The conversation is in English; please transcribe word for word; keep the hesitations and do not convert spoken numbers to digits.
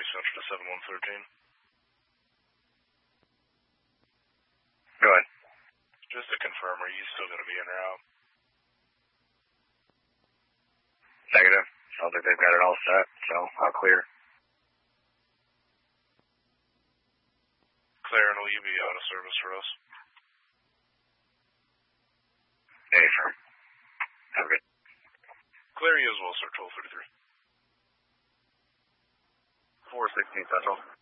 Central to seven one one three. Go ahead. Just to confirm, are you still going to be en route? Negative. Sounds like they've got it all set, so I'll clear. Clear, and will you be out of service for us? Hey, firm. Have a good. Clear you as well, sir, twelve thirty-three. four sixteen Central.